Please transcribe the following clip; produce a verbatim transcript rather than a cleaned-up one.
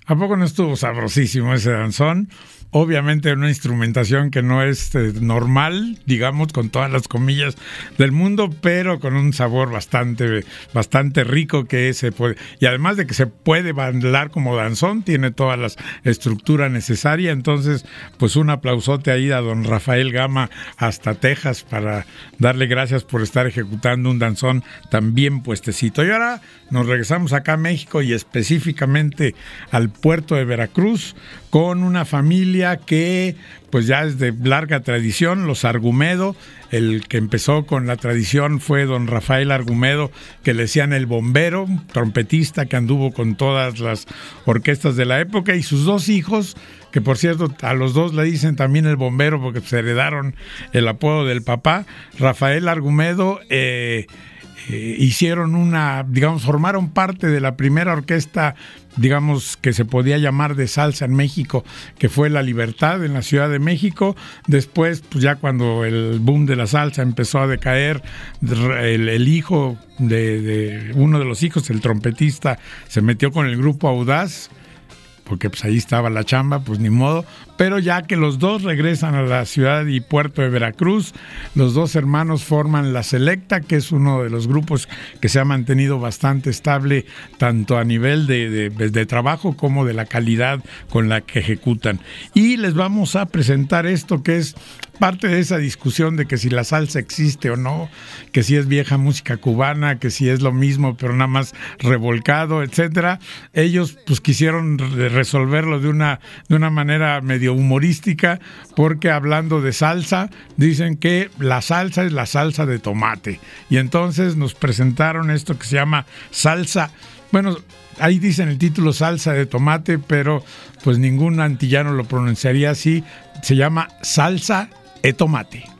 ¿A poco no estuvo sabrosísimo ese danzón? Obviamente una instrumentación que no es eh, normal, digamos, con todas las comillas del mundo, pero con un sabor bastante, bastante rico que se puede, y además de que se puede bailar como danzón, tiene toda la estructura necesaria. Entonces, pues un aplausote ahí a don Rafael Gama hasta Texas para darle gracias por estar ejecutando un danzón tan bien puestecito. Y ahora nos regresamos acá a México y específicamente al puerto de Veracruz con una familia que pues ya es de larga tradición, los Argumedo. El que empezó con la tradición fue don Rafael Argumedo, que le decían el bombero, trompetista que anduvo con todas las orquestas de la época, y sus dos hijos, que por cierto a los dos le dicen también el bombero porque se heredaron el apodo del papá. Rafael Argumedo eh, eh, hicieron una, digamos, formaron parte de la primera orquesta, digamos, que se podía llamar de salsa en México, que fue La Libertad en la Ciudad de México. Después, pues ya cuando el boom de la salsa empezó a decaer, el, el hijo de, de uno de los hijos, el trompetista, se metió con el grupo Audaz, porque pues ahí estaba la chamba, pues ni modo. Pero ya que los dos regresan a la ciudad y puerto de Veracruz, los dos hermanos forman La Selecta, que es uno de los grupos que se ha mantenido bastante estable, tanto a nivel de, de, de trabajo como de la calidad con la que ejecutan. Y les vamos a presentar esto que es parte de esa discusión de que si la salsa existe o no, que si es vieja música cubana, que si es lo mismo pero nada más revolcado, etcétera. Ellos pues quisieron resolverlo de una, de una manera medio humorística, porque hablando de salsa, dicen que la salsa es la salsa de tomate. Y entonces nos presentaron esto que se llama salsa. Bueno, ahí dicen el título salsa de tomate, pero pues ningún antillano lo pronunciaría así. Se llama salsa e tomate.